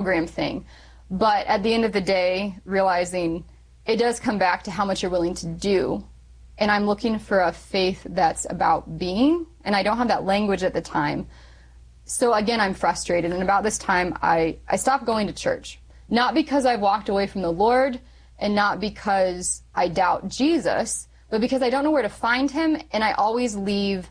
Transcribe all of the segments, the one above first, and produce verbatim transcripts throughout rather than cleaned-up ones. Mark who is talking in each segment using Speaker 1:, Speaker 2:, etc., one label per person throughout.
Speaker 1: program thing. But at the end of the day, realizing it does come back to how much you're willing to do. And I'm looking for a faith that's about being, and I don't have that language at the time. So again, I'm frustrated. And about this time, I, I stopped going to church. Not because I've walked away from the Lord, and not because I doubt Jesus, but because I don't know where to find him, and I always leave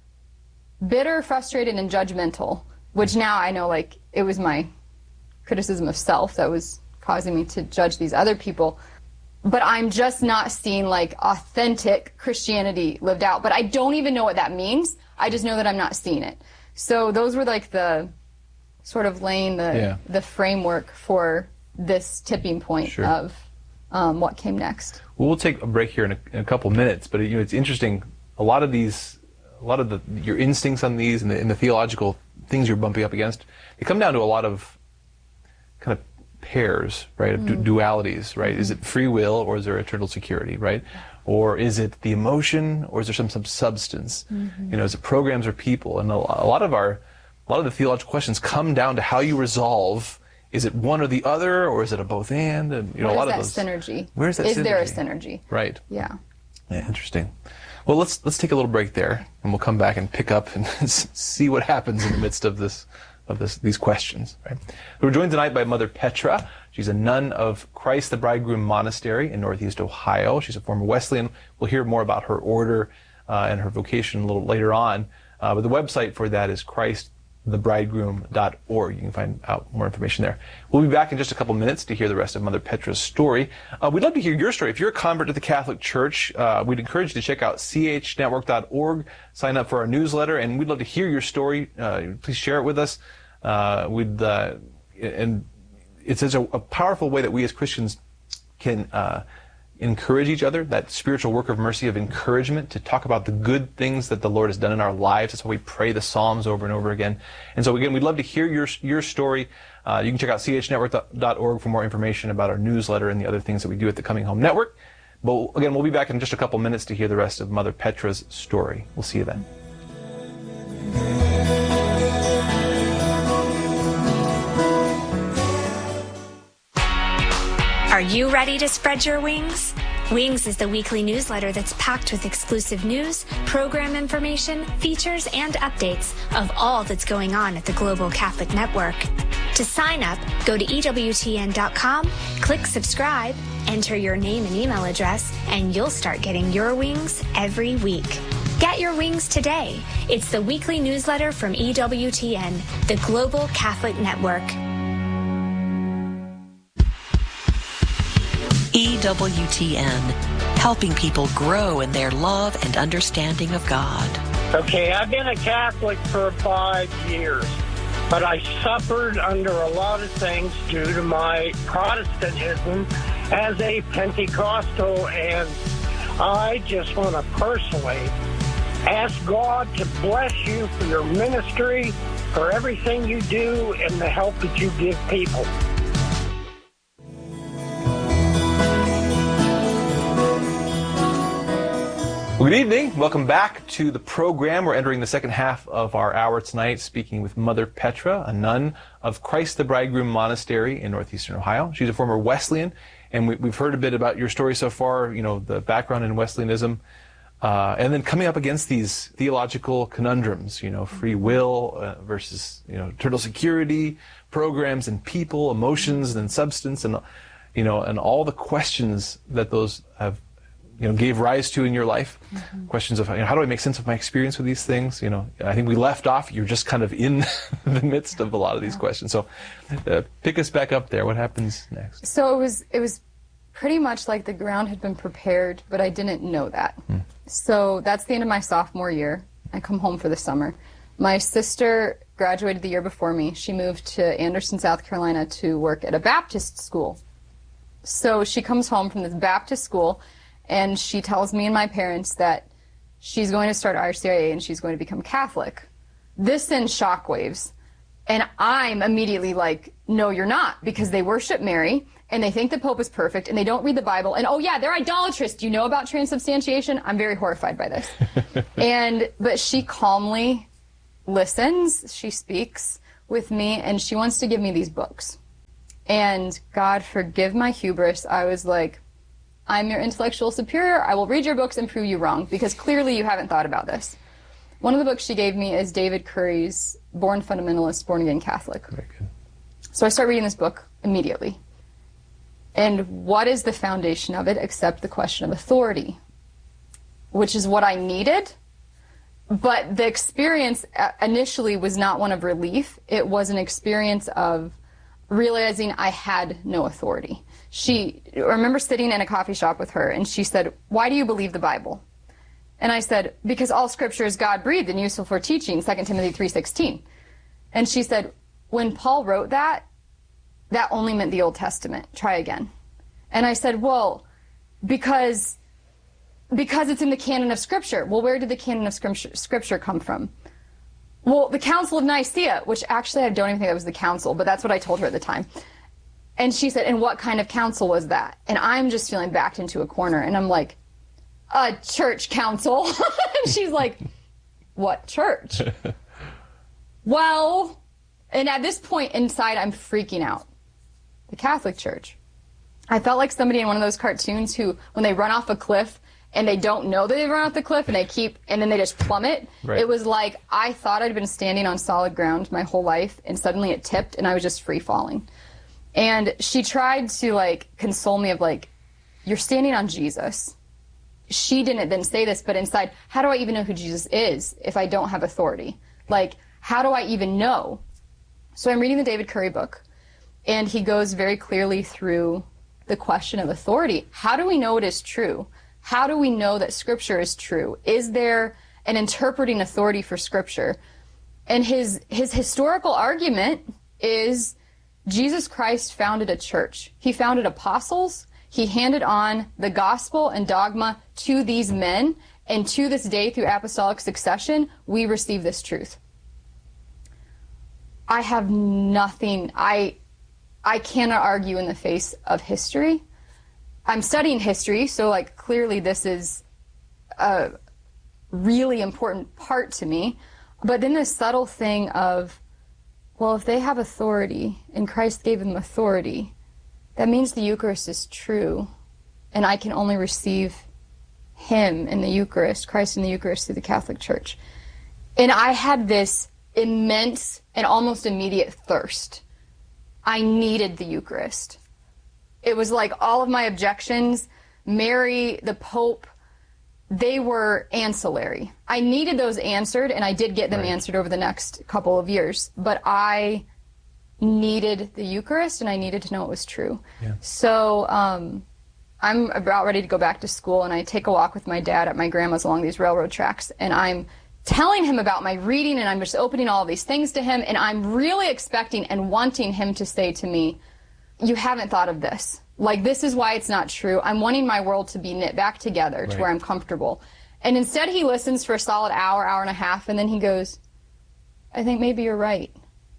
Speaker 1: bitter, frustrated, and judgmental, which now I know, like, it was my criticism of self that was causing me to judge these other people. But I'm just not seeing, like, authentic Christianity lived out. But I don't even know what that means. I just know that I'm not seeing it. So those were, like, the sort of laying the, yeah. the framework for this tipping point sure. of um, what came next.
Speaker 2: Well, we'll take a break here in a, in a couple minutes. But, you know, it's interesting. A lot of these, a lot of the, your instincts on these and the, and the theological things you're bumping up against, they come down to a lot of kind of pairs, right, of mm. du dualities, right? Mm-hmm. Is it free will, or is there eternal security, right? Or is it the emotion, or is there some, some substance? Mm-hmm. You know, is it programs or people? And a, a lot of our, a lot of the theological questions come down to how you resolve, is it one or the other, or is it a both and? And you know,
Speaker 1: Where
Speaker 2: a lot
Speaker 1: is
Speaker 2: of those.
Speaker 1: that synergy?
Speaker 2: Where is that
Speaker 1: is
Speaker 2: synergy?
Speaker 1: Is there a synergy?
Speaker 2: Right.
Speaker 1: Yeah.
Speaker 2: Yeah, interesting. Well, let's let's take a little break there, and we'll come back and pick up and see what happens in the midst of this. of this, these questions. Right? We're joined tonight by Mother Petra. She's a nun of Christ the Bridegroom Monastery in Northeast Ohio. She's a former Wesleyan. We'll hear more about her order uh, and her vocation a little later on. Uh, but the website for that is christ the bridegroom dot org. You can find out more information there. We'll be back in just a couple minutes to hear the rest of Mother Petra's story. Uh, we'd love to hear your story. If you're a convert to the Catholic Church, uh, we'd encourage you to check out c h network dot org, sign up for our newsletter, and we'd love to hear your story. Uh, please share it with us. Uh, we'd, uh, and it's such a, a powerful way that we as Christians can uh, encourage each other, that spiritual work of mercy, of encouragement, to talk about the good things that the Lord has done in our lives. That's why we pray the Psalms over and over again. And so again, we'd love to hear your your story. Uh, you can check out c h network dot org for more information about our newsletter and the other things that we do at the Coming Home Network. But again, we'll be back in just a couple minutes to hear the rest of Mother Petra's story. We'll see you then.
Speaker 3: Are you ready to spread your wings? Wings is the weekly newsletter that's packed with exclusive news, program information, features, and updates of all that's going on at the Global Catholic Network. To sign up, go to E W T N dot com, click subscribe, enter your name and email address, and you'll start getting your wings every week. Get your wings today. It's the weekly newsletter from E W T N, the Global Catholic Network.
Speaker 4: E W T N, helping people grow in their love and understanding of God.
Speaker 5: Okay, I've been a Catholic for five years, but I suffered under a lot of things due to my Protestantism as a Pentecostal, and I just want to personally ask God to bless you for your ministry, for everything you do, and the help that you give people.
Speaker 2: Well, good evening. Welcome back to the program. We're entering the second half of our hour tonight, speaking with Mother Petra, a nun of Christ the Bridegroom Monastery in northeastern Ohio. She's a former Wesleyan, and we, we've heard a bit about your story so far, you know, the background in Wesleyanism, uh, and then coming up against these theological conundrums, you know, free will uh, versus, you know, eternal security, programs and people, emotions and substance, and, you know, and all the questions that those have you know, gave rise to in your life. Mm-hmm. Questions of, you know, how do I make sense of my experience with these things? You know, I think we left off, you're just kind of in the midst of a lot of these questions. So uh, pick us back up there. What happens next?
Speaker 1: So it was, it was pretty much like the ground had been prepared, but I didn't know that. Mm. So that's the end of my sophomore year. I come home for the summer. My sister graduated the year before me. She moved to Anderson, South Carolina to work at a Baptist school. So she comes home from this Baptist school, and she tells me and my parents that she's going to start R C I A and she's going to become Catholic. This sends shockwaves. And I'm immediately like, no, you're not, because they worship Mary, and they think the Pope is perfect, and they don't read the Bible, and oh yeah, they're idolatrous. Do you know about transubstantiation? I'm very horrified by this. and But she calmly listens, she speaks with me, and she wants to give me these books. And God forgive my hubris. I was like, I'm your intellectual superior. I will read your books and prove you wrong, because clearly you haven't thought about this. One of the books she gave me is David Curry's Born Fundamentalist, Born Again Catholic.
Speaker 2: Very good.
Speaker 1: So I start reading this book immediately. And what is the foundation of it except the question of authority, which is what I needed. But the experience initially was not one of relief. It was an experience of realizing I had no authority. She, I remember sitting in a coffee shop with her, and she said, "Why do you believe the Bible?" And I said, "Because all scripture is God-breathed and useful for teaching, Second Timothy three sixteen. And she said, "When Paul wrote that, that only meant the Old Testament. Try again." And I said, "Well, because because it's in the canon of Scripture." "Well, where did the canon of Scripture, scripture come from?" "Well, the Council of Nicaea," which actually I don't even think that was the council, but that's what I told her at the time. And she said, "And what kind of council was that?" And I'm just feeling backed into a corner, and I'm like, "A church council." And she's like, "What church?" Well, and at this point inside, I'm freaking out. The Catholic Church. I felt like somebody in one of those cartoons who, when they run off a cliff and they don't know that they run off the cliff and they keep, and then they just plummet.
Speaker 2: Right.
Speaker 1: It was like I thought I'd been standing on solid ground my whole life, and suddenly it tipped and I was just free falling. And she tried to like console me of like, "You're standing on Jesus." She didn't then say this, but inside, how do I even know who Jesus is if I don't have authority? Like, how do I even know? So I'm reading the David Curry book, and he goes very clearly through the question of authority. How do we know it is true? How do we know that Scripture is true? Is there an interpreting authority for Scripture? And his his historical argument is Jesus Christ founded a church. He founded apostles. He handed on the gospel and dogma to these men, and to this day, through apostolic succession, we receive this truth. I have nothing, I, I cannot argue in the face of history. I'm studying history, so like clearly this is a really important part to me. But then this subtle thing of, well, if they have authority and Christ gave them authority, that means the Eucharist is true, and I can only receive Him in the Eucharist, Christ in the Eucharist, through the Catholic Church. And I had this immense and almost immediate thirst. I needed the Eucharist. It was like all of my objections, Mary, the Pope, they were ancillary. I needed those answered, and I did get them right. answered over the next couple of years. But I needed the Eucharist, and I needed to know it was true. Yeah. So um, I'm about ready to go back to school, and I take a walk with my dad at my grandma's along these railroad tracks, and I'm telling him about my reading, and I'm just opening all of these things to him, and I'm really expecting and wanting him to say to me, "You haven't thought of this. Like, this is why it's not true. I'm wanting my world to be knit back together right. to where I'm comfortable." And instead he listens for a solid hour, hour and a half, and then he goes, "I think maybe you're right."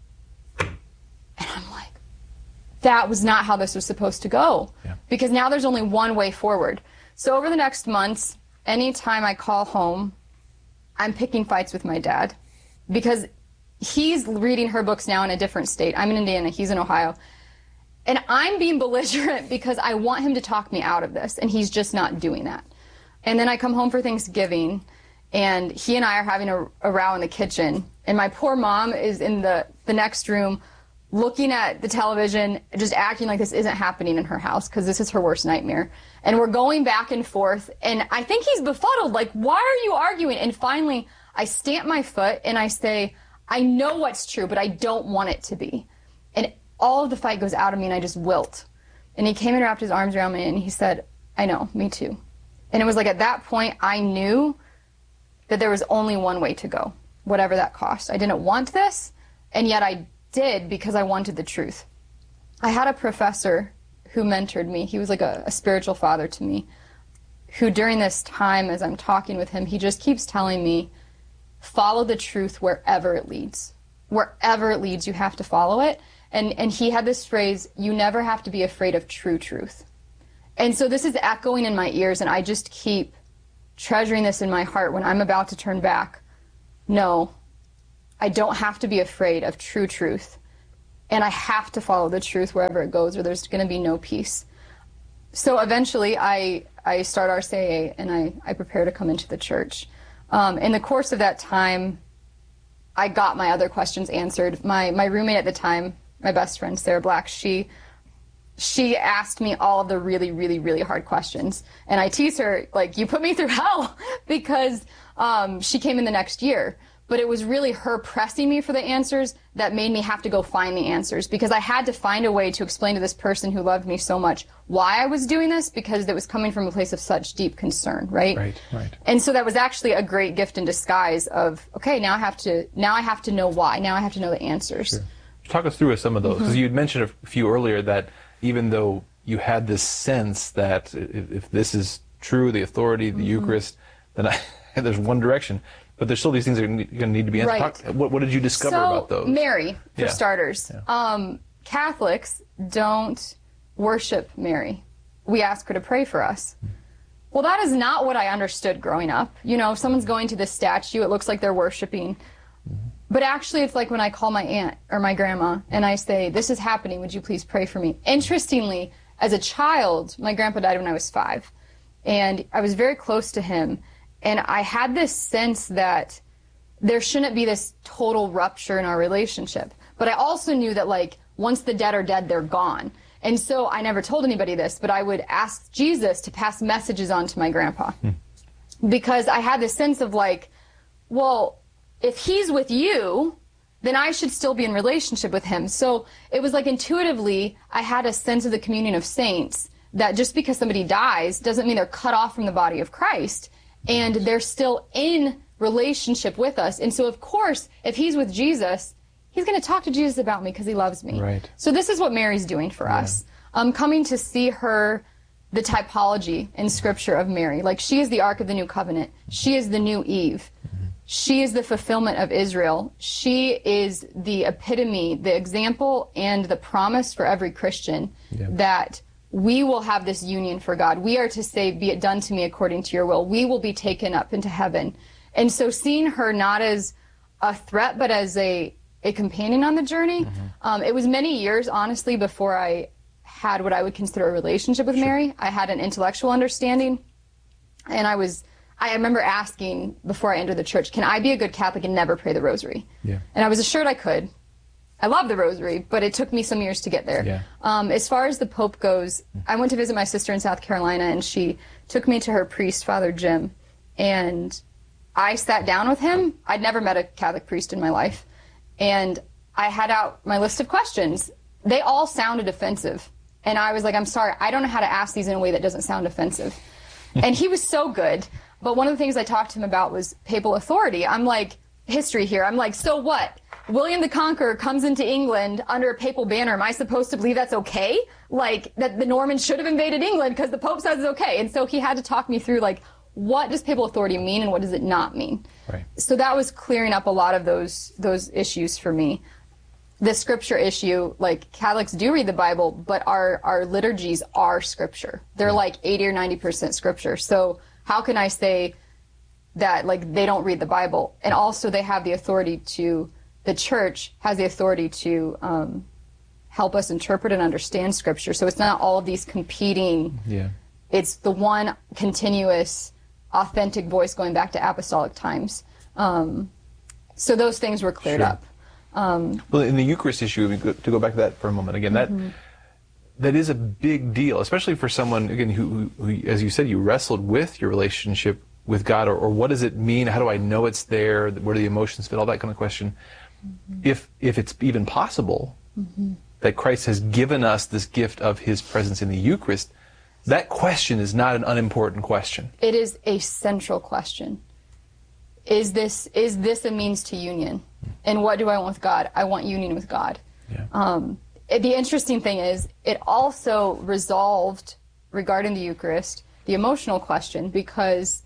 Speaker 1: And I'm like, that was not how this was supposed to go. Yeah. Because now there's only one way forward. So over the next months, anytime I call home, I'm picking fights with my dad. Because he's reading her books now in a different state. I'm in Indiana, he's in Ohio. And I'm being belligerent because I want him to talk me out of this, and he's just not doing that. And then I come home for Thanksgiving, and he and I are having a, a row in the kitchen, and my poor mom is in the, the next room looking at the television, just acting like this isn't happening in her house, because this is her worst nightmare. And we're going back and forth, and I think he's befuddled, like, why are you arguing? And finally, I stamp my foot, and I say, I know what's true, but I don't want it to be. And all of the fight goes out of me, and I just wilt. And he came and wrapped his arms around me, and he said, "I know, me too." And it was like at that point, I knew that there was only one way to go, whatever that cost. I didn't want this, and yet I did because I wanted the truth. I had a professor who mentored me. He was like a, a spiritual father to me, who during this time, as I'm talking with him, he just keeps telling me, follow the truth wherever it leads. Wherever it leads, you have to follow it. And and he had this phrase, you never have to be afraid of true truth. And so this is echoing in my ears, and I just keep treasuring this in my heart when I'm about to turn back. No, I don't have to be afraid of true truth, and I have to follow the truth wherever it goes, or there's going to be no peace. So eventually I, I start R C I A, and I, I prepare to come into the church. Um, in the course of that time, I got my other questions answered. My, my roommate at the time, my best friend, Sarah Black, she, she asked me all of the really, really, really hard questions. And I tease her, like, you put me through hell, because um, she came in the next year. But it was really her pressing me for the answers that made me have to go find the answers, because I had to find a way to explain to this person who loved me so much why I was doing this, because it was coming from a place of such deep concern, right?
Speaker 2: Right, right.
Speaker 1: And so that was actually a great gift in disguise of, okay, now I have to, now I have to know why. Now I have to know the answers.
Speaker 2: Sure. Talk us through some of those, because mm-hmm. you had mentioned a few earlier that even though you had this sense that if, if this is true, the authority, the mm-hmm. Eucharist, then I, there's one direction. But there's still these things that are going to need to be answered.
Speaker 1: Right.
Speaker 2: Talk, what, what did you discover
Speaker 1: so,
Speaker 2: about those?
Speaker 1: Mary, for
Speaker 2: yeah.
Speaker 1: starters.
Speaker 2: Yeah.
Speaker 1: Um, Catholics don't worship Mary. We ask her to pray for us. Mm. Well, that is not what I understood growing up. You know, if someone's going to this statue, it looks like they're worshiping. Mm-hmm. But actually, it's like when I call my aunt or my grandma and I say, this is happening, would you please pray for me? Interestingly, as a child, my grandpa died when I was five. And I was very close to him. And I had this sense that there shouldn't be this total rupture in our relationship. But I also knew that, like, once the dead are dead, they're gone. And so I never told anybody this, but I would ask Jesus to pass messages on to my grandpa. Hmm. Because I had this sense of, like, well, if he's with you, then I should still be in relationship with him. So it was like intuitively, I had a sense of the communion of saints, that just because somebody dies doesn't mean they're cut off from the body of Christ. And they're still in relationship with us. And so, of course, if he's with Jesus, he's going to talk to Jesus about me because he loves me.
Speaker 2: Right.
Speaker 1: So this is what Mary's doing for yeah. us. Um, coming to see her, the typology in Scripture of Mary. Like, she is the Ark of the New Covenant. She is the new Eve. Mm-hmm. She is the fulfillment of Israel. She is the epitome, the example, and the promise for every Christian yeah. that we will have this union for God. We are to say, be it done to me according to your will. We will be taken up into heaven. And so seeing her not as a threat, but as a, a companion on the journey, mm-hmm. um, it was many years, honestly, before I had what I would consider a relationship with sure. Mary. I had an intellectual understanding. And I was, I remember asking before I entered the church, can I be a good Catholic and never pray the rosary? Yeah. And I was assured I could. I love the rosary, but it took me some years to get there. Yeah. Um, as far as the Pope goes, I went to visit my sister in South Carolina, and she took me to her priest, Father Jim, and I sat down with him. I'd never met a Catholic priest in my life, and I had out my list of questions. They all sounded offensive, and I was like, I'm sorry, I don't know how to ask these in a way that doesn't sound offensive. And he was so good, but one of the things I talked to him about was papal authority. I'm like, history here. I'm like, so what? William the Conqueror comes into England under a papal banner. Am I supposed to believe that's okay? Like, that the Normans should have invaded England because the Pope says it's okay. And so he had to talk me through, like, what does papal authority mean and what does it not mean? Right. So that was clearing up a lot of those those issues for me. The scripture issue, like, Catholics do read the Bible, but our, our liturgies are scripture. They're yeah. like eighty or ninety percent scripture. So how can I say that, like, they don't read the Bible? And also they have the authority to... The church has the authority to um, help us interpret and understand Scripture. So it's not all of these competing. Yeah. It's the one continuous, authentic voice going back to apostolic times. Um, so those things were cleared sure. up. Um,
Speaker 2: well, in the Eucharist issue, to go back to that for a moment again, that mm-hmm. that is a big deal, especially for someone again who, who, who, as you said, you wrestled with your relationship with God, or, or what does it mean? How do I know it's there? Where do the emotions fit? All that kind of question. Mm-hmm. If if it's even possible mm-hmm. that Christ has given us this gift of His presence in the Eucharist, that question is not an unimportant question.
Speaker 1: It is a central question. Is this is this a means to union? And what do I want with God? I want union with God. Yeah. Um, it, the interesting thing is, it also resolved, regarding the Eucharist, the emotional question, because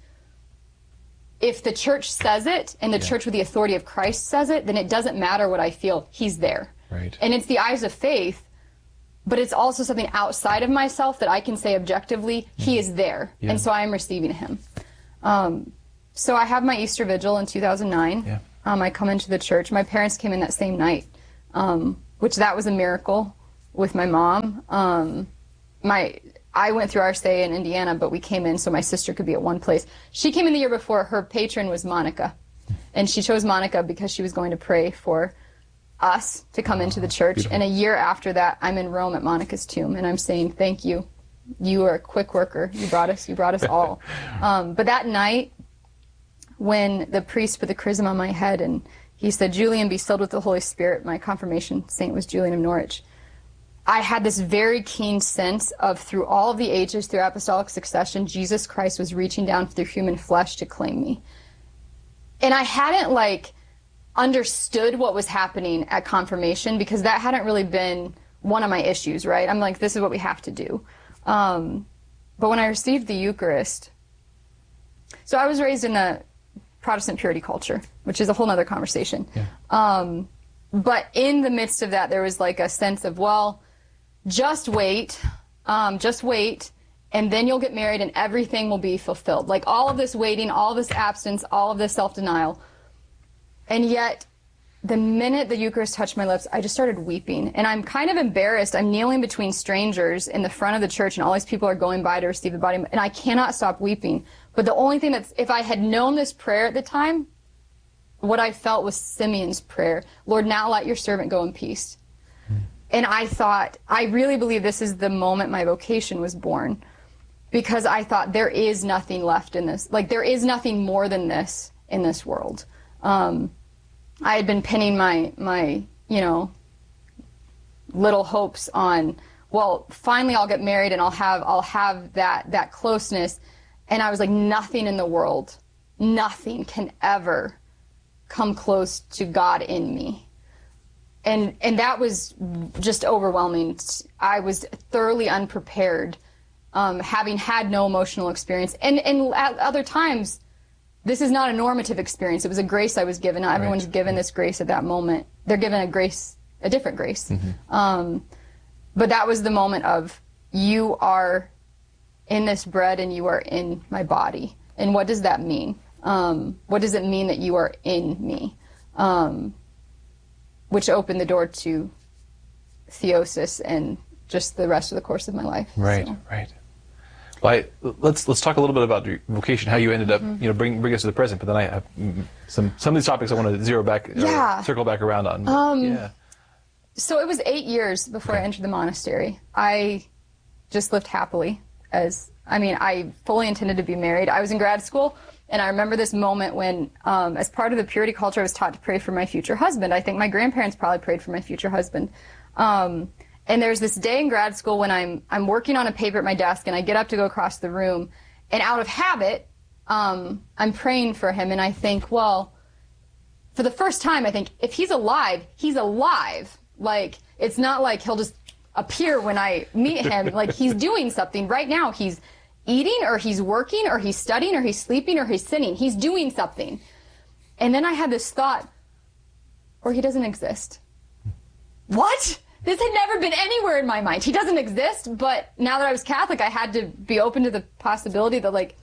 Speaker 1: if the church says it, and the yeah. church with the authority of Christ says it, then it doesn't matter what I feel. He's there.
Speaker 2: Right.
Speaker 1: And it's the eyes of faith, but it's also something outside of myself that I can say objectively, mm-hmm. He is there. Yeah. And so I am receiving Him. Um, so I have my Easter Vigil in two thousand nine. Yeah. Um, I come into the church. My parents came in that same night, um, which that was a miracle with my mom. Um, my I went through R S A in Indiana, but we came in so my sister could be at one place. She came in the year before. Her patron was Monica, and she chose Monica because she was going to pray for us to come into the church. Beautiful. And a year after that, I'm in Rome at Monica's tomb, and I'm saying, thank you. You are a quick worker. You brought us, you brought us all. Um, but that night, when the priest put the chrism on my head, and he said, Julian, be filled with the Holy Spirit, my confirmation saint was Julian of Norwich, I had this very keen sense of, through all of the ages, through apostolic succession, Jesus Christ was reaching down through human flesh to claim me. And I hadn't, like, understood what was happening at confirmation, because that hadn't really been one of my issues, right? I'm like, this is what we have to do. Um, but when I received the Eucharist, so I was raised in a Protestant purity culture, which is a whole nother conversation. Yeah. Um, but in the midst of that, there was like a sense of, well, just wait, um, just wait, and then you'll get married and everything will be fulfilled. Like all of this waiting, all of this abstinence, all of this self-denial. And yet, the minute the Eucharist touched my lips, I just started weeping. And I'm kind of embarrassed. I'm kneeling between strangers in the front of the church, and all these people are going by to receive the body, and I cannot stop weeping. But the only thing that's, if I had known this prayer at the time, what I felt was Simeon's prayer. Lord, now let your servant go in peace. Mm. And I thought, I really believe this is the moment my vocation was born. Because I thought, there is nothing left in this. Like, there is nothing more than this in this world. Um, I had been pinning my, my, you know, little hopes on, well, finally I'll get married and I'll have, I'll have that, that closeness. And I was like, nothing in the world, nothing can ever come close to God in me. And, and that was just overwhelming. I was thoroughly unprepared, um, having had no emotional experience. And, and at other times, this is not a normative experience. It was a grace I was given. Not right. Everyone's given this grace at that moment. They're given a grace, a different grace. Mm-hmm. Um, but that was the moment of, you are in this bread and you are in my body. And what does that mean? Um, what does it mean that you are in me? Um, which opened the door to theosis and just the rest of the course of my life.
Speaker 2: Right, so. right. Well, I, let's let's talk a little bit about your vocation, how you ended up, mm-hmm. you know, bring bring us to the present. But then I have some some of these topics I want to zero back,
Speaker 1: yeah.
Speaker 2: or circle back around on. But,
Speaker 1: um,
Speaker 2: yeah.
Speaker 1: So it was eight years before okay. I entered the monastery. I just lived happily. As I mean, I fully intended to be married. I was in grad school, and I remember this moment when, um, as part of the purity culture, I was taught to pray for my future husband. I think my grandparents probably prayed for my future husband. Um, And there's this day in grad school when I'm I'm working on a paper at my desk, and I get up to go across the room, and out of habit, um, I'm praying for him, and I think, well, for the first time, I think, if he's alive, he's alive. Like, it's not like he'll just appear when I meet him. Like, he's doing something. Right now, he's eating, or he's working, or he's studying, or he's sleeping, or he's sinning. He's doing something. And then I had this thought, or he doesn't exist. What? This had never been anywhere in my mind. He doesn't exist, but now that I was Catholic, I had to be open to the possibility that, like,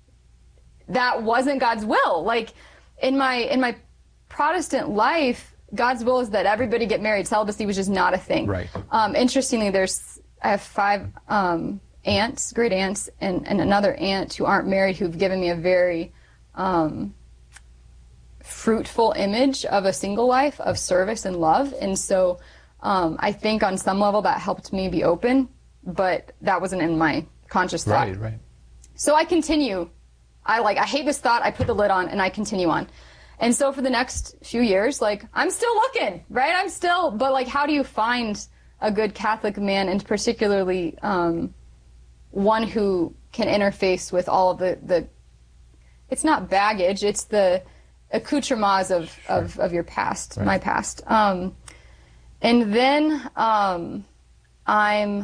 Speaker 1: that wasn't God's will. Like, in my in my Protestant life, God's will is that everybody get married. Celibacy was just not a thing. Right. Um, interestingly, there's I have five um, aunts, great aunts, and, and another aunt who aren't married, who've given me a very um, fruitful image of a single life, of service and love. And so Um, I think on some level that helped me be open, but that wasn't in my conscious thought.
Speaker 2: Right, right.
Speaker 1: So I continue. I like, I hate this thought, I put the lid on, and I continue on. And so for the next few years, like, I'm still looking, right? I'm still, but like, how do you find a good Catholic man, and particularly um, one who can interface with all of the, the, it's not baggage, it's the accoutrements of, sure. of, of your past, right. my past. Um, And then um, I'm,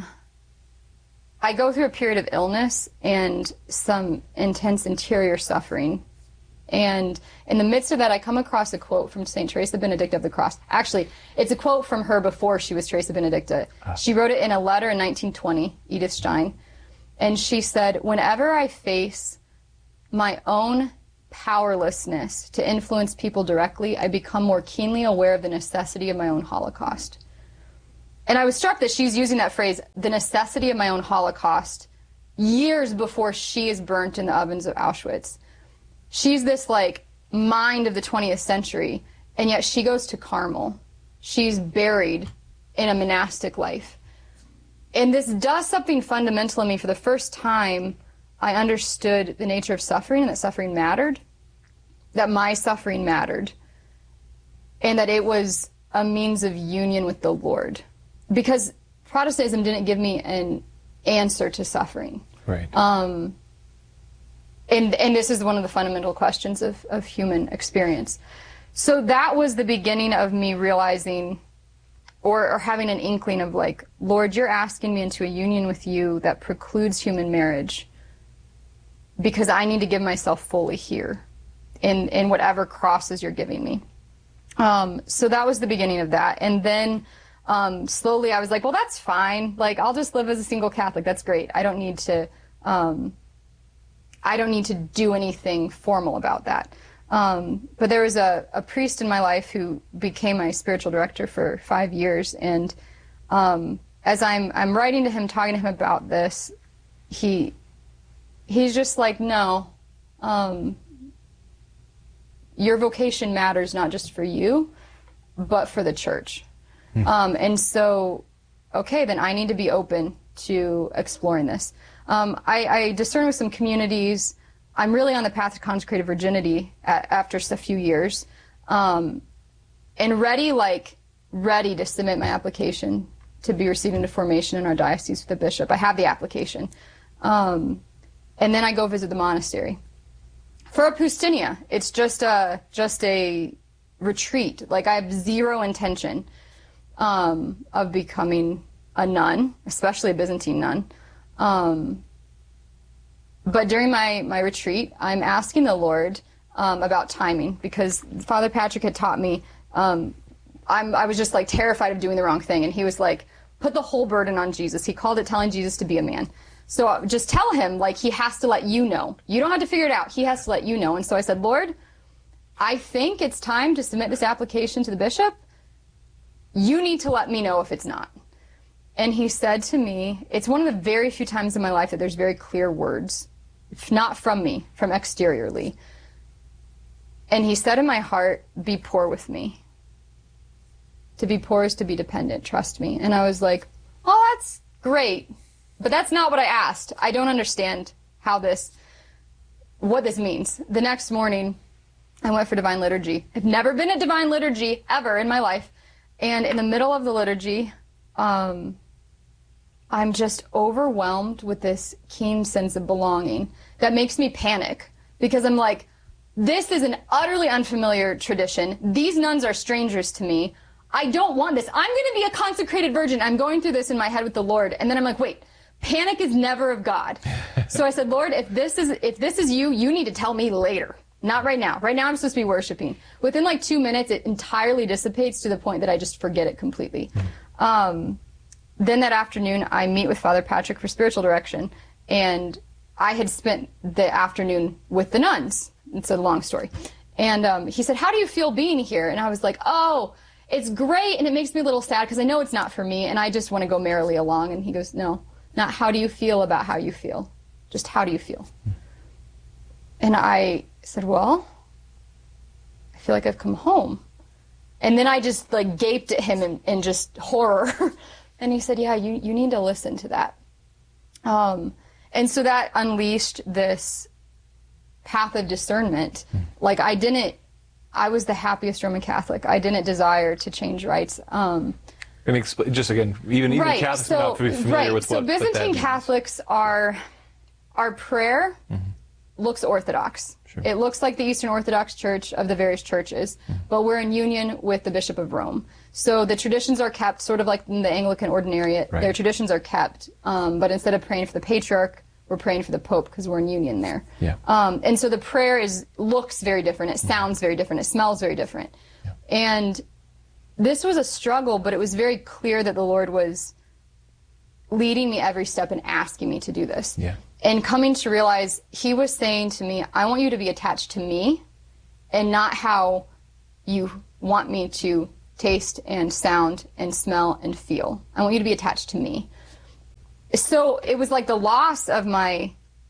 Speaker 1: I go through a period of illness and some intense interior suffering. And in the midst of that, I come across a quote from Saint Teresa Benedicta of the Cross. Actually, it's a quote from her before she was Teresa Benedicta. Ah. She wrote it in a letter in nineteen twenty, Edith Stein. And she said, whenever I face my own powerlessness to influence people directly, I become more keenly aware of the necessity of my own holocaust. And I was struck that she's using that phrase, the necessity of my own Holocaust, years before she is burnt in the ovens of Auschwitz. She's this, like, mind of the twentieth century, and yet she goes to Carmel. She's buried in a monastic life. And this does something fundamental in me. For the first time, I understood the nature of suffering, and that suffering mattered, that my suffering mattered, and that it was a means of union with the Lord. Because Protestantism didn't give me an answer to suffering.
Speaker 2: Right.
Speaker 1: Um, and, and this is one of the fundamental questions of, of human experience. So that was the beginning of me realizing, or, or having an inkling of, like, Lord, you're asking me into a union with you that precludes human marriage, because I need to give myself fully here in, in whatever crosses you're giving me. Um, so that was the beginning of that. And then um, slowly I was like, well, that's fine. Like, I'll just live as a single Catholic. That's great. I don't need to, um, I don't need to do anything formal about that. Um, but there was a, a priest in my life who became my spiritual director for five years. And um, as I'm, I'm writing to him, talking to him about this, he, he's just like, no, um, your vocation matters not just for you, but for the church. Hmm. Um, and so, okay, then I need to be open to exploring this. Um, I, I discern with some communities. I'm really on the path to consecrated virginity at, after a few years, um, and ready, like, ready to submit my application to be received into formation in our diocese with the bishop. I have the application. Um, and then I go visit the monastery. For Pustinia, it's just a, just a retreat. Like, I have zero intention um, of becoming a nun, especially a Byzantine nun. Um, But during my, my retreat, I'm asking the Lord um, about timing, because Father Patrick had taught me, um, I'm, I was just, like, terrified of doing the wrong thing. And he was like, put the whole burden on Jesus. He called it telling Jesus to be a man. So uh, just tell him, like, he has to let you know. You don't have to figure it out. He has to let you know. And so I said, Lord, I think it's time to submit this application to the bishop. You need to let me know if it's not. And he said to me, it's one of the very few times in my life that there's very clear words. Not from me, from exteriorly. And he said in my heart, be poor with me. To be poor is to be dependent, trust me. And I was like, oh, that's great. But that's not what I asked. I don't understand how this, what this means. The next morning, I went for Divine Liturgy. I've never been at Divine Liturgy ever in my life. And in the middle of the liturgy, um, I'm just overwhelmed with this keen sense of belonging that makes me panic, because I'm like, this is an utterly unfamiliar tradition. These nuns are strangers to me. I don't want this. I'm going to be a consecrated virgin. I'm going through this in my head with the Lord. And then I'm like, wait, panic is never of God. So I said, Lord, if this is, if this is you, you need to tell me later. Not right now. Right now I'm supposed to be worshiping. Within like two minutes, it entirely dissipates to the point that I just forget it completely. Um, Then that afternoon, I meet with Father Patrick for spiritual direction, and I had spent the afternoon with the nuns. It's a long story. And um, he said, how do you feel being here? And I was like, oh, it's great, and it makes me a little sad because I know it's not for me, and I just want to go merrily along. And he goes, no, not how do you feel about how you feel. Just how do you feel? And I said, well, I feel like I've come home. And then I just like gaped at him in, in just horror. And he said, yeah, you, you need to listen to that. Um, and so that unleashed this path of discernment. Like, I didn't, I was the happiest Roman Catholic. I didn't desire to change rites. Um,
Speaker 2: and explain, just again, even, even
Speaker 1: right,
Speaker 2: Catholics
Speaker 1: so,
Speaker 2: are not familiar
Speaker 1: right,
Speaker 2: with
Speaker 1: so
Speaker 2: what,
Speaker 1: Byzantine
Speaker 2: what that means.
Speaker 1: Catholics are, our prayer mm-hmm. looks Orthodox. Sure. It looks like the Eastern Orthodox Church of the various churches, mm-hmm. but we're in union with the Bishop of Rome. So the traditions are kept, sort of like in the Anglican Ordinariate. Right. Their traditions are kept, um, but instead of praying for the Patriarch, we're praying for the Pope because we're in union there.
Speaker 2: Yeah.
Speaker 1: Um, and so the prayer is looks very different. It sounds very different. It smells very different. Yeah. And this was a struggle, but it was very clear that the Lord was leading me every step and asking me to do this.
Speaker 2: Yeah.
Speaker 1: And coming to realize he was saying to me, I want you to be attached to me and not how you want me to taste and sound and smell and feel. I want you to be attached to me. So it was like the loss of my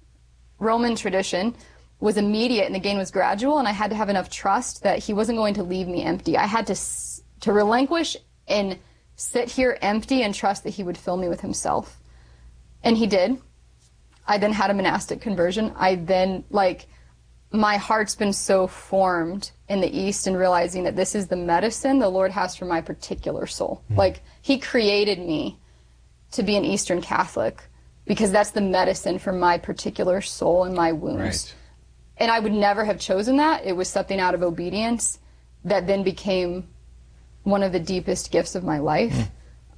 Speaker 1: Roman tradition was immediate and the gain was gradual, and I had to have enough trust that he wasn't going to leave me empty. I had to to relinquish and sit here empty and trust that he would fill me with himself. And he did. I then had a monastic conversion. I then, like, my heart's been so formed in the East and realizing that this is the medicine the Lord has for my particular soul. Mm. Like, he created me to be an Eastern Catholic because that's the medicine for my particular soul and my wounds. Right. And I would never have chosen that. It was something out of obedience that then became one of the deepest gifts of my life. Mm.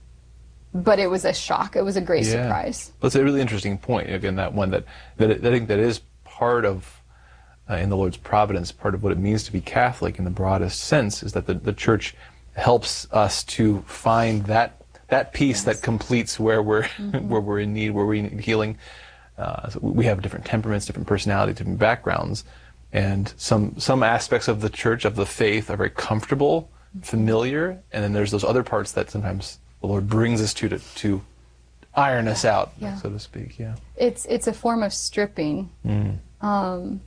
Speaker 1: But it was a shock. It was a great yeah. surprise.
Speaker 2: That's a really interesting point. Again, that one that, that it, I think that is part of, uh, in the Lord's providence, part of what it means to be Catholic in the broadest sense is that the, the Church helps us to find that that piece yes. that completes where we're mm-hmm. where we're in need, where we need healing. Uh, so we have different temperaments, different personalities, different backgrounds, and some some aspects of the Church, of the faith, are very comfortable, familiar, and then there's those other parts that sometimes the Lord brings us to to, to iron us out, yeah. so to speak. Yeah,
Speaker 1: it's it's a form of stripping, mm. um,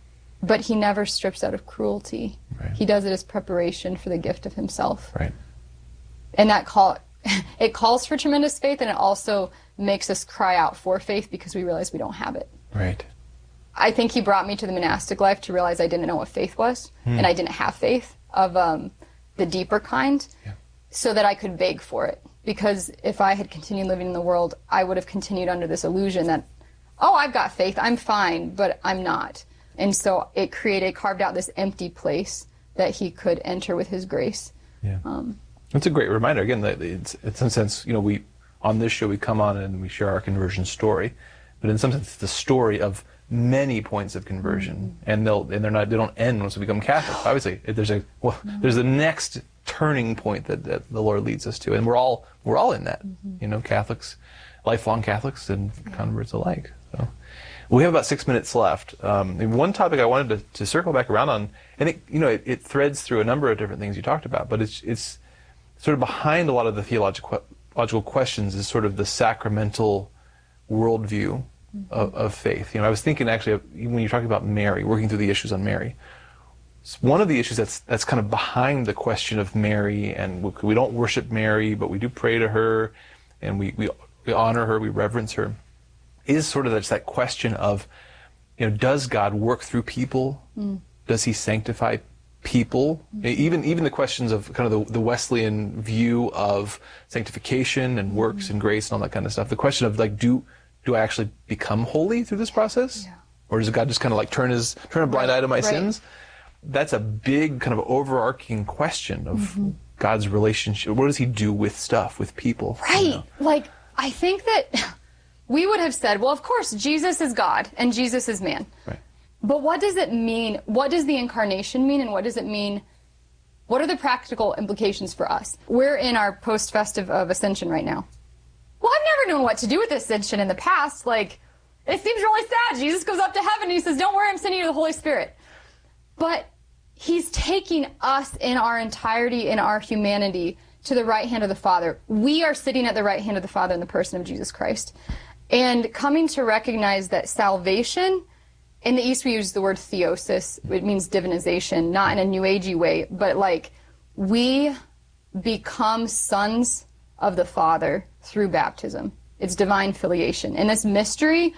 Speaker 1: but He never strips out of cruelty. Right. He does it as preparation for the gift of Himself.
Speaker 2: Right,
Speaker 1: and that call it calls for tremendous faith, and it also makes us cry out for faith because we realize we don't have it.
Speaker 2: Right.
Speaker 1: I think He brought me to the monastic life to realize I didn't know what faith was, mm. and I didn't have faith of um, the deeper kind. Yeah. So that I could beg for it. Because if I had continued living in the world, I would have continued under this illusion that, oh, I've got faith, I'm fine, but I'm not. And so it created, carved out this empty place that He could enter with His grace.
Speaker 2: Yeah. Um, That's a great reminder. Again, that it's, it's in a sense, you know, we, on this show we come on and we share our conversion story, but in some sense it's the story of many points of conversion, mm-hmm. and they'll and they're not they don't end once we become Catholic. Obviously, there's a well, no. there's the next turning point that, that the Lord leads us to, and we're all we're all in that. Mm-hmm. You know, Catholics, lifelong Catholics, and yeah. converts alike. So we have about six minutes left. Um, and one topic I wanted to, to circle back around on, and it you know it, it threads through a number of different things you talked about, but it's it's sort of behind a lot of the theological logical questions is sort of the sacramental worldview. Of, of faith. You know, I was thinking actually of, when you're talking about Mary, working through the issues on Mary. One of the issues that's that's kind of behind the question of Mary, and we, we don't worship Mary, but we do pray to her, and we, we we honor her, we reverence her, is sort of that's that question of, you know, does God work through people? Mm. Does He sanctify people? Mm. Even even the questions of kind of the, the Wesleyan view of sanctification and works mm. and grace and all that kind of stuff. The question of like, do Do I actually become holy through this process? Yeah. Or does God just kind of like turn his turn a blind right. eye to my right. sins? That's a big kind of overarching question of mm-hmm. God's relationship. What does He do with stuff, with people?
Speaker 1: Right. You know? Like, I think that we would have said, well, of course, Jesus is God and Jesus is man.
Speaker 2: Right.
Speaker 1: But what does it mean? What does the incarnation mean, and what does it mean? What are the practical implications for us? We're in our post-festive of Ascension right now. Well, I've never known what to do with Ascension in the past. Like, it seems really sad. Jesus goes up to heaven and He says, don't worry, I'm sending you the Holy Spirit. But He's taking us in our entirety, in our humanity, to the right hand of the Father. We are sitting at the right hand of the Father in the person of Jesus Christ. And coming to recognize that salvation, in the East we use the word theosis, it means divinization, not in a New Agey way, but like, we become sons of the Father through baptism. It's divine filiation. In this mystery,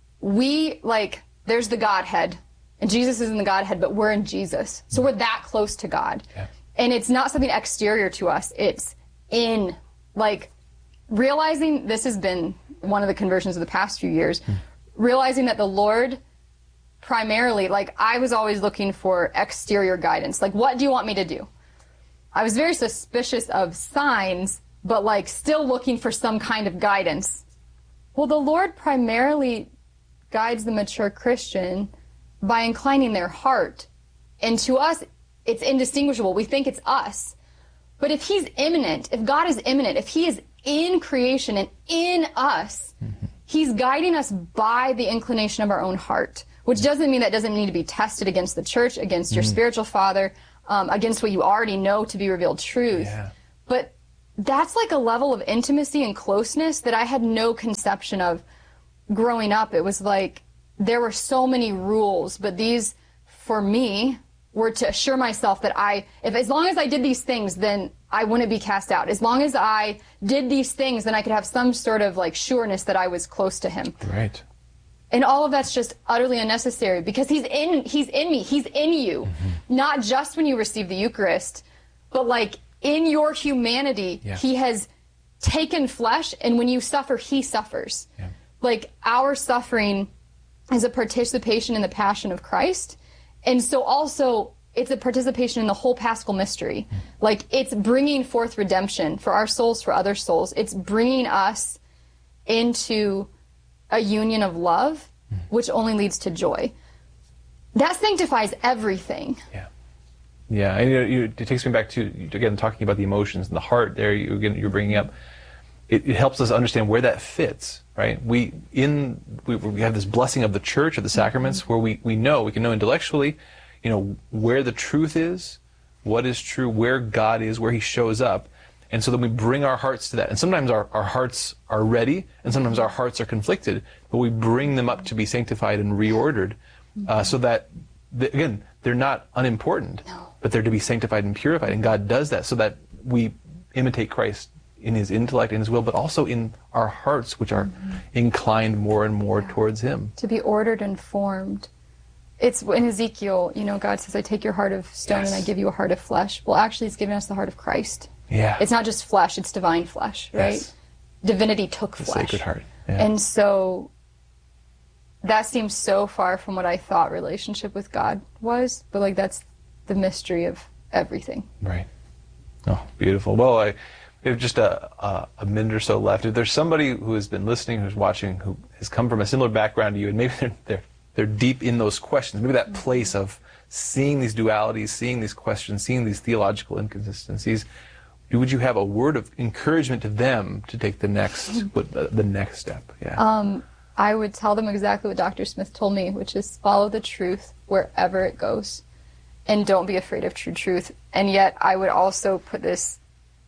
Speaker 1: we, like, there's the Godhead, and Jesus is in the Godhead, but we're in Jesus. So we're that close to God. Yeah. And it's not something exterior to us. It's in, like, realizing, this has been one of the conversions of the past few years, hmm. realizing that the Lord primarily, like, I was always looking for exterior guidance. Like, what do you want me to do? I was very suspicious of signs, but like still looking for some kind of guidance. Well, the Lord primarily guides the mature Christian by inclining their heart. And to us, it's indistinguishable. We think it's us. But if He's immanent, if God is immanent, if He is in creation and in us, mm-hmm. He's guiding us by the inclination of our own heart, which doesn't mean that doesn't need to be tested against the church, against your mm-hmm. spiritual father. um, against what you already know to be revealed truth.
Speaker 2: Yeah.
Speaker 1: But that's like a level of intimacy and closeness that I had no conception of growing up. It was like there were so many rules, but these, for me, were to assure myself that I, if as long as I did these things, then I wouldn't be cast out. As long as I did these things, then I could have some sort of like sureness that I was close to him.
Speaker 2: Right.
Speaker 1: And all of that's just utterly unnecessary because he's in, he's in me, he's in you. Mm-hmm. Not just when you receive the Eucharist, but like in your humanity, yeah. he has taken flesh, and when you suffer, he suffers. Yeah. Like our suffering is a participation in the passion of Christ. And so also it's a participation in the whole Paschal mystery. Mm. Like it's bringing forth redemption for our souls, for other souls. It's bringing us into a union of love, mm. which only leads to joy. That sanctifies everything.
Speaker 2: Yeah. Yeah, and you know, you, it takes me back to, again, talking about the emotions and the heart there, you, again, you're bringing up. It, it helps us understand where that fits, right? We in we, we have this blessing of the church, of the sacraments, mm-hmm. where we, we know, we can know intellectually, you know, where the truth is, what is true, where God is, where he shows up. And so then we bring our hearts to that. And sometimes our, our hearts are ready, and sometimes our hearts are conflicted, but we bring them up to be sanctified and reordered, mm-hmm. uh, so that, the, again, they're not unimportant, no. but they're to be sanctified and purified. And God does that so that we imitate Christ in his intellect, in his will, but also in our hearts, which are mm-hmm. inclined more and more yeah. towards him.
Speaker 1: To be ordered and formed. It's in Ezekiel, you know, God says, I take your heart of stone yes. and I give you a heart of flesh. Well, actually, he's given us the heart of Christ.
Speaker 2: Yeah.
Speaker 1: It's not just flesh, it's divine flesh, right? Yes. Divinity took
Speaker 2: the
Speaker 1: flesh.
Speaker 2: Sacred Heart. Yeah.
Speaker 1: And so that seems so far from what I thought relationship with God was, but like that's the mystery of everything.
Speaker 2: Right. Oh, beautiful. Well, I we have just a, a, a minute or so left. If there's somebody who has been listening, who's watching, who has come from a similar background to you, and maybe they're they're, they're deep in those questions, maybe that place of seeing these dualities, seeing these questions, seeing these theological inconsistencies, would you have a word of encouragement to them to take the next the next step? Yeah.
Speaker 1: Um, I would tell them exactly what Doctor Smith told me, which is follow the truth wherever it goes, and don't be afraid of true truth. And yet, I would also put this: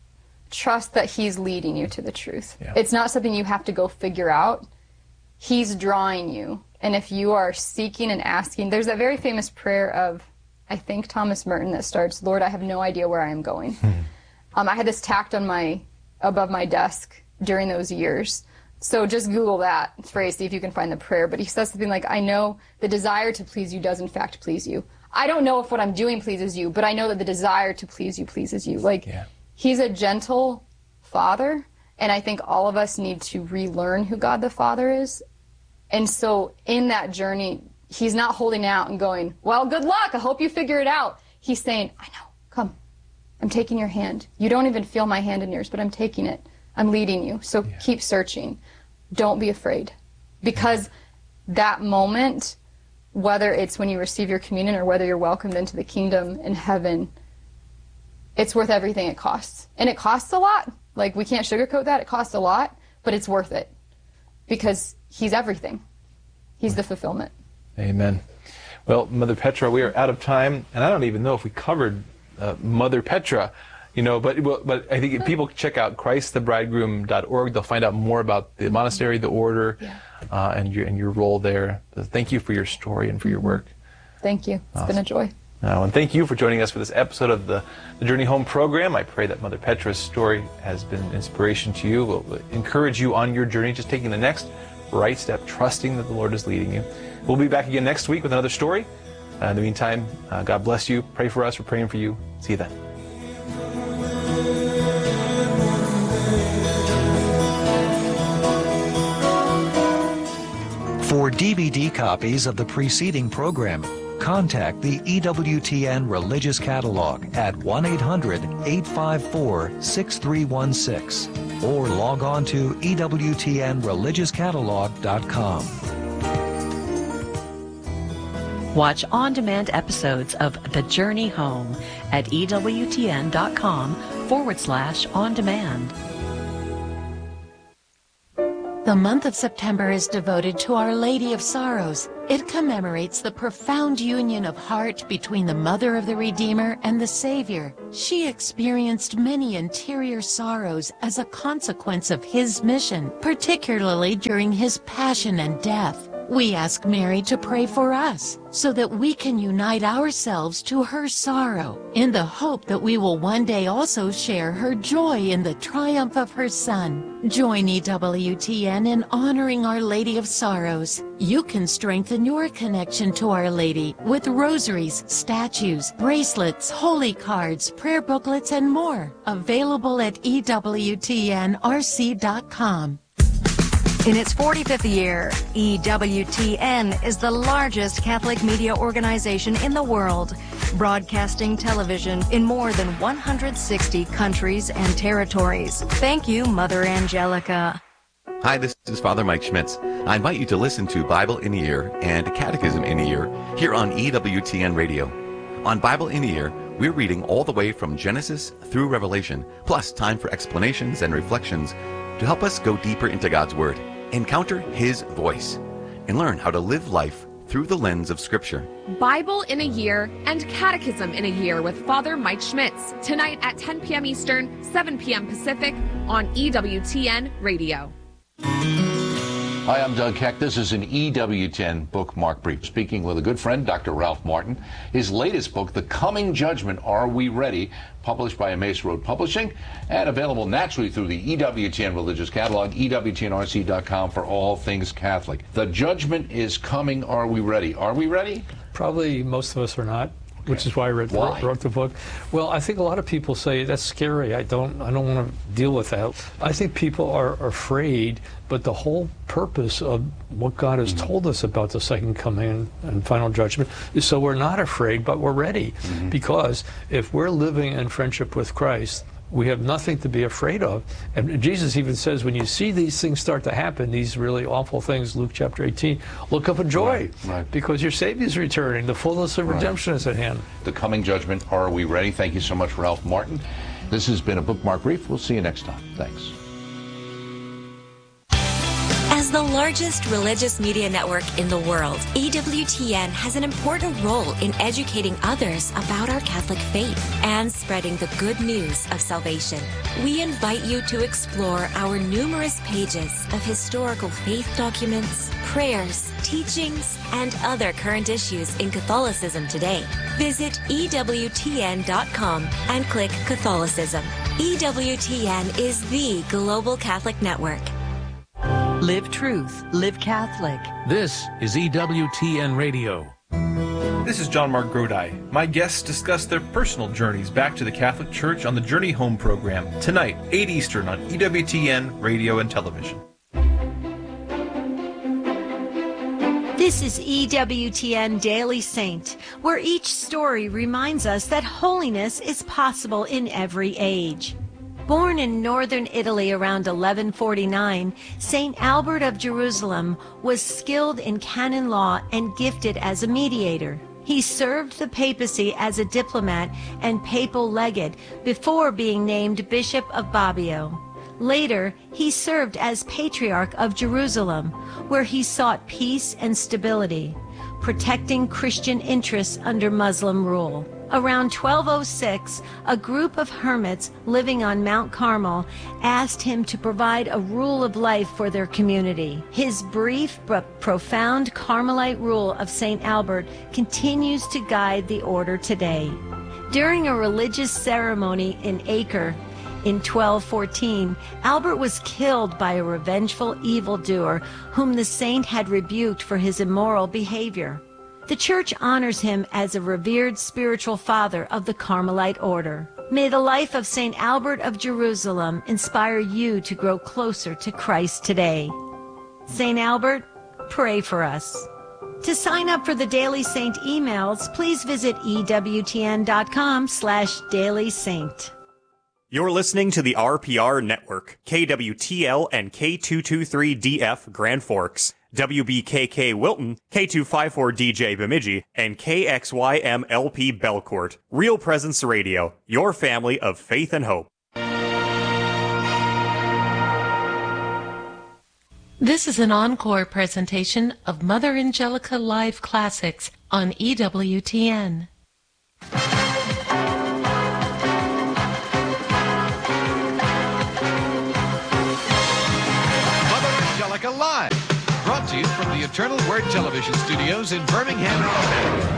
Speaker 1: trust that he's leading you to the truth. Yeah. It's not something you have to go figure out. He's drawing you, and if you are seeking and asking, there's that very famous prayer of, I think, Thomas Merton that starts, "Lord, I have no idea where I am going." Um, I had this tacked on my, above my desk during those years. So just Google that phrase, see if you can find the prayer. But he says something like, I know the desire to please you does in fact please you. I don't know if what I'm doing pleases you, but I know that the desire to please you pleases you. Like, yeah. he's a gentle father, and I think all of us need to relearn who God the Father is. And so in that journey, he's not holding out and going, well, good luck, I hope you figure it out. He's saying, I know, come. I'm taking your hand. You don't even feel my hand in yours, but I'm taking it. I'm leading you. So yeah. keep searching. Don't be afraid. Because that moment, whether it's when you receive your communion or whether you're welcomed into the kingdom in heaven, it's worth everything it costs. And it costs a lot. Like, we can't sugarcoat that. It costs a lot, but it's worth it. Because he's everything. He's the fulfillment.
Speaker 2: Amen. Well, Mother Petra, we are out of time, and I don't even know if we covered Uh, Mother Petra, you know, but but I think if people check out Christ the Bridegroom dot org, they'll find out more about the monastery, the order, yeah. uh, and your and your role there. So thank you for your story and for your work.
Speaker 1: Thank you. It's awesome. Been a joy.
Speaker 2: Uh, and thank you for joining us for this episode of the, the Journey Home program. I pray that Mother Petra's story has been inspiration to you. We'll encourage you on your journey, just taking the next right step, trusting that the Lord is leading you. We'll be back again next week with another story. Uh, in the meantime, uh, God bless you. Pray for us. We're praying for you. See you then.
Speaker 6: For D V D copies of the preceding program, contact the E W T N Religious Catalog at one eight hundred, eight five four, six three one six or log on to E W T N religious catalog dot com.
Speaker 4: Watch on-demand episodes of The Journey Home at ewtn.com forward slash on demand.
Speaker 7: The month of September is devoted to Our Lady of Sorrows. It commemorates the profound union of heart between the Mother of the Redeemer and the Savior. She experienced many interior sorrows as a consequence of his mission, particularly during his passion and death. We ask Mary to pray for us so that we can unite ourselves to her sorrow in the hope that we will one day also share her joy in the triumph of her Son. Join E W T N in honoring Our Lady of Sorrows. You can strengthen your connection to Our Lady with rosaries, statues, bracelets, holy cards, prayer booklets, and more. Available at E W T N R C dot com.
Speaker 8: In its forty-fifth year, E W T N is the largest Catholic media organization in the world, broadcasting television in more than one hundred sixty countries and territories. Thank you, Mother Angelica.
Speaker 9: Hi, this is Father Mike Schmitz. I invite you to listen to Bible in a Year and Catechism in a Year here on E W T N Radio. On Bible in a Year, we're reading all the way from Genesis through Revelation, plus time for explanations and reflections to help us go deeper into God's Word, encounter His voice, and learn how to live life through the lens of Scripture.
Speaker 10: Bible in a Year and Catechism in a Year with Father Mike Schmitz, tonight at ten p.m. Eastern, seven p.m. Pacific on E W T N Radio.
Speaker 11: Hi, I'm Doug Keck. This is an E W T N bookmark brief. Speaking with a good friend, Doctor Ralph Martin. His latest book, The Coming Judgment, Are We Ready?, published by Emmaus Road Publishing and available naturally through the E W T N Religious Catalog, E W T N R C dot com for all things Catholic. The judgment is coming. Are we ready? Are we ready?
Speaker 12: Probably most of us are not. Which is why I read,
Speaker 11: why?
Speaker 12: wrote the book. Well, I think a lot of people say that's scary. I don't. I don't want to deal with that. I think people are afraid, but the whole purpose of what God has mm-hmm. told us about the second coming and final judgment is so we're not afraid, but we're ready. Mm-hmm. Because if we're living in friendship with Christ, we have nothing to be afraid of. And Jesus even says, when you see these things start to happen, these really awful things, Luke chapter eighteen, look up in joy,
Speaker 11: right, right.
Speaker 12: because your Savior is returning. The fullness of
Speaker 11: right.
Speaker 12: redemption is at hand.
Speaker 11: The Coming Judgment, Are We Ready? Thank you so much, Ralph Martin. This has been a Bookmark Brief. We'll see you next time. Thanks.
Speaker 13: As the largest religious media network in the world, E W T N has an important role in educating others about our Catholic faith and spreading the good news of salvation. We invite you to explore our numerous pages of historical faith documents, prayers, teachings, and other current issues in Catholicism today. Visit E W T N dot com and click Catholicism. E W T N is the global Catholic network.
Speaker 4: Live truth, live Catholic.
Speaker 14: This is E W T N Radio.
Speaker 2: This is John Mark Grodi. My guests discuss their personal journeys back to the Catholic Church on the Journey Home program, tonight, eight Eastern on E W T N Radio and Television.
Speaker 15: This is E W T N Daily Saint, where each story reminds us that holiness is possible in every age. Born in northern Italy around eleven forty-nine, Saint Albert of Jerusalem was skilled in canon law and gifted as a mediator. He served the papacy as a diplomat and papal legate before being named Bishop of Bobbio. Later, he served as Patriarch of Jerusalem, where he sought peace and stability, protecting Christian interests under Muslim rule. Around twelve oh six, a group of hermits living on Mount Carmel asked him to provide a rule of life for their community. His brief but profound Carmelite rule of Saint Albert continues to guide the order today. During a religious ceremony in Acre in twelve fourteen, Albert was killed by a revengeful evildoer whom the saint had rebuked for his immoral behavior. The Church honors him as a revered spiritual father of the Carmelite order. May the life of Saint Albert of Jerusalem inspire you to grow closer to Christ today. Saint Albert, pray for us. To sign up for the Daily Saint emails, please visit E W T N dot com slash Daily Saint.
Speaker 16: You're listening to the R P R Network, K W T L and K two twenty-three D F Grand Forks, W B K K Wilton, K two fifty-four D J Bemidji, and K X Y M L P Belcourt. Real Presence Radio, your family of faith and hope.
Speaker 7: This is an encore presentation of Mother Angelica Live Classics on E W T N.
Speaker 17: Mother Angelica Live, brought to you from the Eternal Word Television Studios in Birmingham, Alabama.